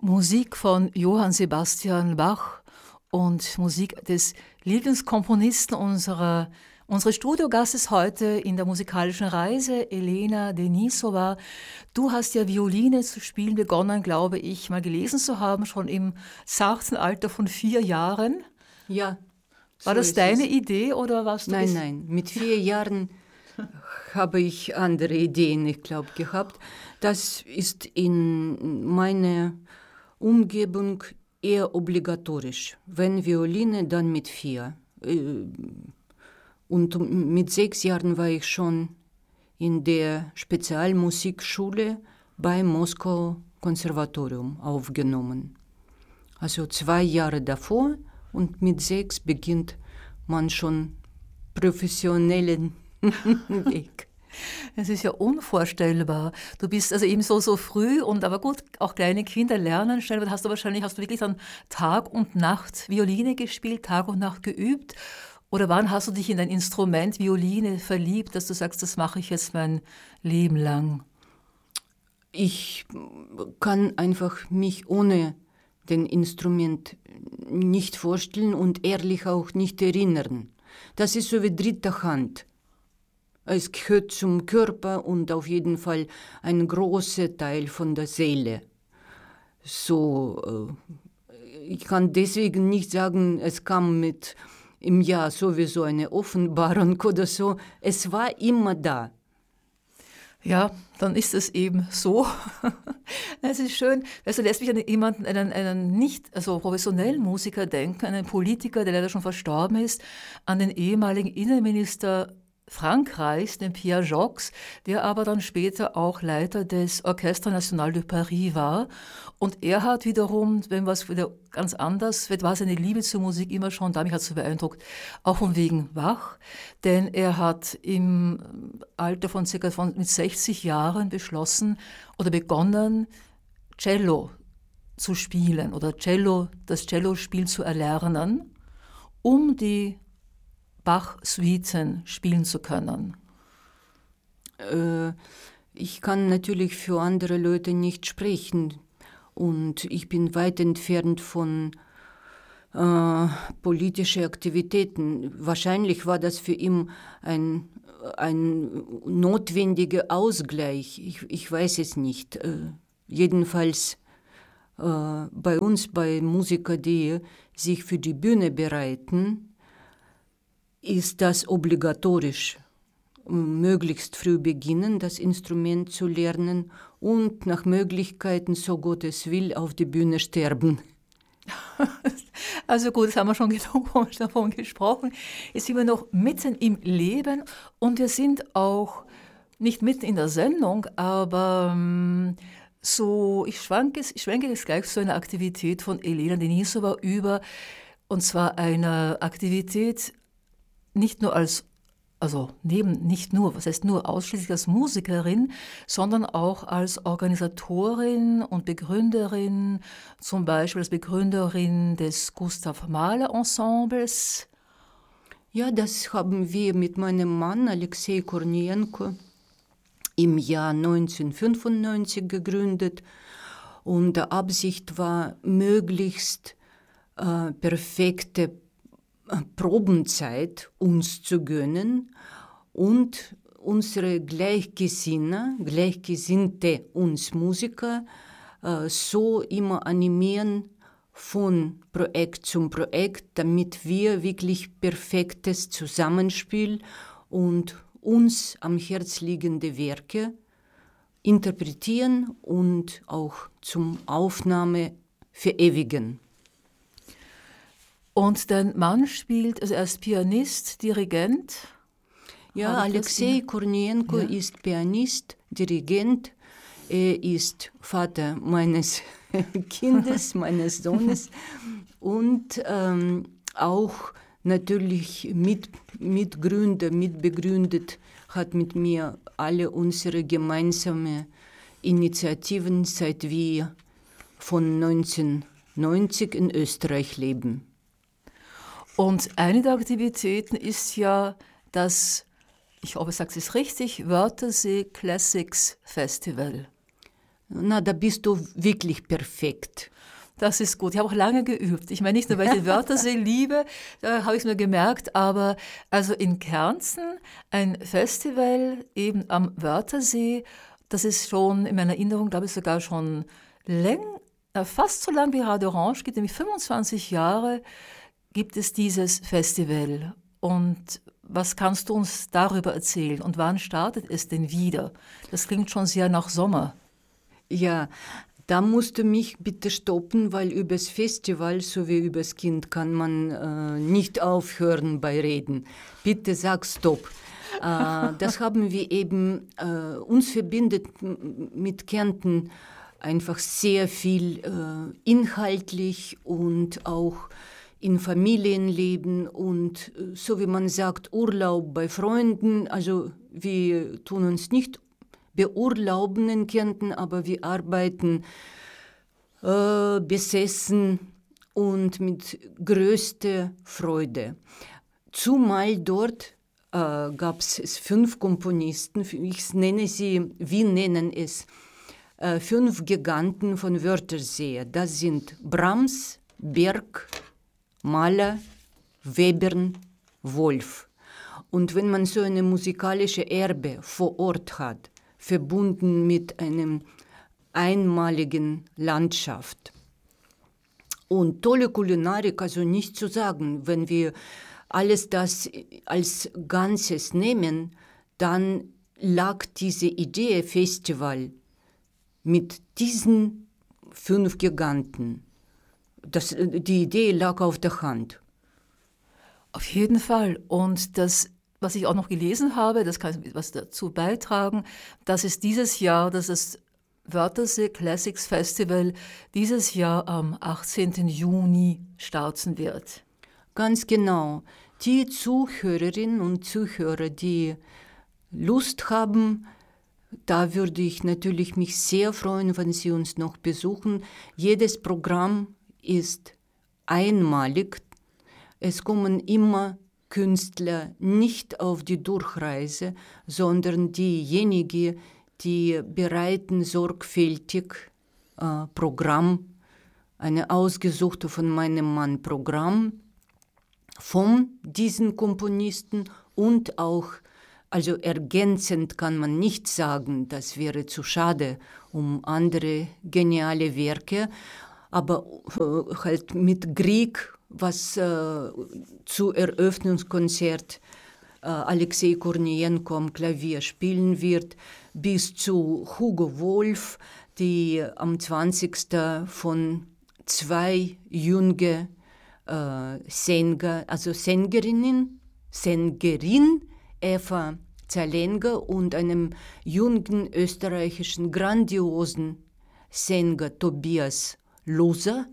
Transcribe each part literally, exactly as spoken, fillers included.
Musik von Johann Sebastian Bach und Musik des Lieblingskomponisten unserer, unseres Studiogastes heute in der musikalischen Reise, Elena Denisova. Du hast ja Violine zu spielen begonnen, glaube ich, mal gelesen zu haben, schon im zarten Alter von vier Jahren. Ja. War so das deine es. Idee oder warst du... Nein, nein, mit vier Jahren habe ich andere Ideen, ich glaube, gehabt. Das ist in meiner Umgebung eher obligatorisch. Wenn Violine, dann mit vier. Und mit sechs Jahren war ich schon in der Spezialmusikschule beim Moskau Konservatorium aufgenommen. Also zwei Jahre davor und mit sechs beginnt man schon professionellen Weg. Es ist ja unvorstellbar. Du bist also eben so, so früh und aber gut, auch kleine Kinder lernen schnell. Hast du wahrscheinlich, hast du wirklich dann Tag und Nacht Violine gespielt, Tag und Nacht geübt? Oder wann hast du dich in dein Instrument Violine verliebt, dass du sagst, das mache ich jetzt mein Leben lang? Ich kann einfach mich ohne den Instrument nicht vorstellen und ehrlich auch nicht erinnern. Das ist so wie dritte Hand. Es gehört zum Körper und auf jeden Fall ein großer Teil von der Seele. So, ich kann deswegen nicht sagen, es kam mit im Jahr sowieso eine Offenbarung oder so. Es war immer da. Ja, dann ist es eben so. Es ist schön, also lässt mich an jemanden, einen, einen nicht also professionellen Musiker denken, einen Politiker, der leider schon verstorben ist, an den ehemaligen Innenminister Frankreichs, den Pierre Jox, der aber dann später auch Leiter des Orchestre National de Paris war. Und er hat wiederum, wenn was wieder ganz anders wird, war seine Liebe zur Musik immer schon, da mich hat es so beeindruckt, auch von wegen Bach. Denn er hat im Alter von circa von, mit sechzig Jahren beschlossen oder begonnen, Cello zu spielen oder Cello, das Cellospiel zu erlernen, um die Bach-Suiten spielen zu können? Äh, ich kann natürlich für andere Leute nicht sprechen und ich bin weit entfernt von äh, politischen Aktivitäten. Wahrscheinlich war das für ihn ein, ein notwendiger Ausgleich. Ich, ich weiß es nicht. Äh, jedenfalls äh, bei uns, bei Musiker, die sich für die Bühne bereiten, ist das obligatorisch, möglichst früh beginnen, das Instrument zu lernen und nach Möglichkeiten, so Gott es will, auf die Bühne sterben. Also gut, das haben wir schon genug davon gesprochen. Jetzt sind wir noch mitten im Leben und wir sind auch nicht mitten in der Sendung, aber so, ich schwanke, ich schwenke jetzt gleich zu einer Aktivität von Elena Denisova über, und zwar eine Aktivität, nicht nur als, also neben, nicht nur, was heißt nur ausschließlich als Musikerin, sondern auch als Organisatorin und Begründerin, zum Beispiel als Begründerin des Gustav Mahler Ensembles. Ja, das haben wir mit meinem Mann Alexei Kornienko im Jahr neunzehnhundertfünfundneunzig gegründet und die Absicht war, möglichst äh, perfekte Probenzeit uns zu gönnen und unsere Gleichgesinner, Gleichgesinnte uns Musiker äh, so immer animieren von Projekt zum Projekt, damit wir wirklich perfektes Zusammenspiel und uns am Herz liegende Werke interpretieren und auch zum Aufnahme verewigen. Und dein Mann spielt, also er ist Pianist, Dirigent? Ja, Alexei Kornienko ja. ist Pianist, Dirigent. Er ist Vater meines Kindes, meines Sohnes und ähm, auch natürlich mit, Mitgründer, mitbegründet, hat mit mir alle unsere gemeinsamen Initiativen, seit wir von neunzehnhundertneunzig in Österreich leben. Und eine der Aktivitäten ist ja das, ich hoffe, ich sage es richtig, Wörthersee Classics Festival. na, da bist du wirklich perfekt. Das ist gut. Ich habe auch lange geübt. Ich meine, nicht nur, weil ich den Wörthersee liebe, da habe ich es mir gemerkt, aber also in Kärnten ein Festival eben am Wörthersee, das ist schon in meiner Erinnerung, glaube ich, sogar schon länger, fast so lang wie Radio Orange gibt, nämlich fünfundzwanzig Jahre gibt es dieses Festival. Und was kannst du uns darüber erzählen? Und wann startet es denn wieder? Das klingt schon sehr nach Sommer. Ja, da musst du mich bitte stoppen, weil übers Festival sowie übers Kind kann man äh, nicht aufhören bei Reden. Bitte sag Stopp. Äh, das haben wir eben, äh, uns verbindet mit Kärnten einfach sehr viel äh, inhaltlich und auch in Familienleben und äh, so wie man sagt, Urlaub bei Freunden. Also wir tun uns nicht beurlauben in Kärnten, aber wir arbeiten äh, besessen und mit größter Freude. Zumal dort äh, gab es fünf Komponisten, ich nenne sie, wir nennen es, äh, fünf Giganten von Wörthersee. Das sind Brahms, Berg, Mahler, Webern, Wolf. Und wenn man so eine musikalische Erbe vor Ort hat, verbunden mit einem einmaligen Landschaft. Und tolle Kulinarik, also nicht zu sagen, wenn wir alles das als Ganzes nehmen, dann lag diese Idee Festival mit diesen fünf Giganten. Das, die Idee lag auf der Hand. Auf jeden Fall. Und das, was ich auch noch gelesen habe, das kann ich was dazu beitragen, dass es dieses Jahr, dass das Wörthersee Classics Festival dieses Jahr am achtzehnten Juni starten wird. Ganz genau. Die Zuhörerinnen und Zuhörer, die Lust haben, da würde ich natürlich mich sehr freuen, wenn Sie uns noch besuchen. Jedes Programm ist einmalig. Es kommen immer Künstler nicht auf die Durchreise, sondern diejenigen, die bereiten sorgfältig äh, Programm, eine ausgesuchte von meinem Mann Programm von diesen Komponisten und auch, also ergänzend kann man nicht sagen, das wäre zu schade um andere geniale Werke, aber äh, halt mit Grieg, was äh, zu Eröffnungskonzert äh, Alexei Kornienko am Klavier spielen wird, bis zu Hugo Wolf, die am zwanzigsten von zwei junge äh, Sänger, also Sängerinnen, Sängerin Eva Zalenga und einem jungen österreichischen grandiosen Sänger Tobias Lusser,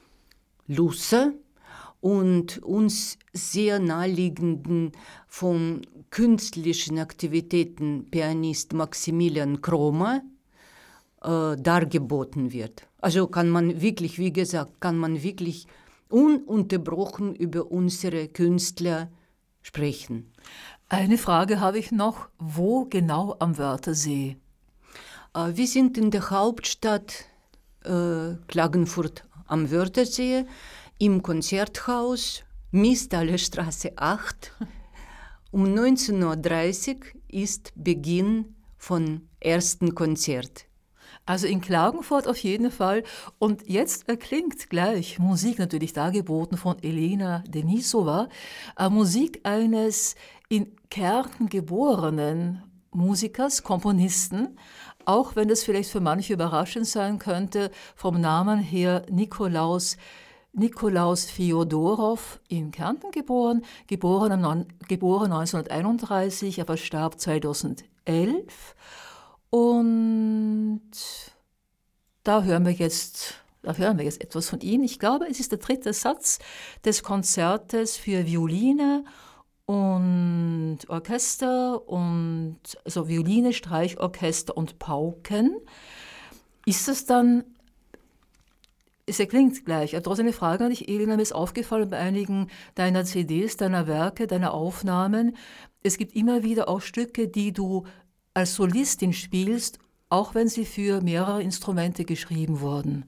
Lusser und uns sehr naheliegenden von künstlichen Aktivitäten Pianist Maximilian Kromer äh, dargeboten wird. Also kann man wirklich, wie gesagt, kann man wirklich ununterbrochen über unsere Künstler sprechen. Eine Frage habe ich noch. Wo genau am Wörthersee? Äh, wir sind in der Hauptstadt äh, Klagenfurt am Wörthersee im Konzerthaus Mistallerstraße acht. Um neunzehn Uhr dreißig ist Beginn von ersten Konzert. Also in Klagenfurt auf jeden Fall. Und jetzt erklingt gleich Musik natürlich dargeboten von Elena Denisova, äh, Musik eines in Kärnten geborenen Musikers, Komponisten, auch wenn das vielleicht für manche überraschend sein könnte, vom Namen her Nikolaus Nikolaus Fjodorow in Kärnten geboren, geboren, am, geboren neunzehnhunderteinunddreißig, er verstarb zweitausendelf. Und da hören wir jetzt, da hören wir jetzt etwas von ihm. Ich glaube, es ist der dritte Satz des Konzertes für Violine und Orchester und also Violine, Streichorchester und Pauken. Ist es dann, es klingt gleich, aber trotzdem eine Frage an dich, Elena, mir ist aufgefallen bei einigen deiner C Ds, deiner Werke, deiner Aufnahmen, es gibt immer wieder auch Stücke, die du als Solistin spielst auch wenn sie für mehrere Instrumente geschrieben wurden.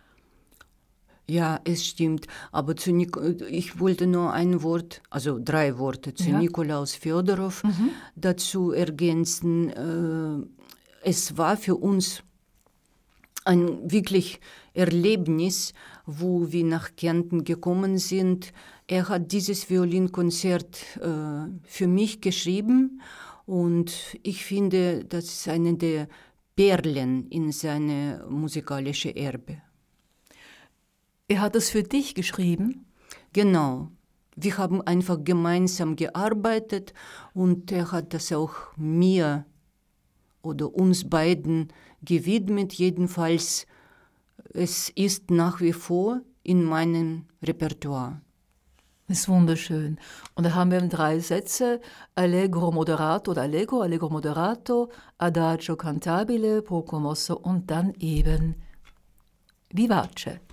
Ja, es stimmt. Aber zu Nik- ich wollte nur ein Wort, also drei Worte zu Ja. Nikolaus Fjodorow Mhm. dazu ergänzen. Äh, es war für uns ein wirklich Erlebnis, wo wir nach Kärnten gekommen sind. Er hat dieses Violinkonzert äh, für mich geschrieben und ich finde, das ist eine der Perlen in seine musikalische Erbe. Er hat es für dich geschrieben? Genau. Wir haben einfach gemeinsam gearbeitet und er hat das auch mir oder uns beiden gewidmet. Jedenfalls, es ist nach wie vor in meinem Repertoire. Das ist wunderschön. Und da haben wir drei Sätze: Allegro moderato oder Allegro, Allegro moderato, Adagio cantabile, poco mosso und dann eben Vivace.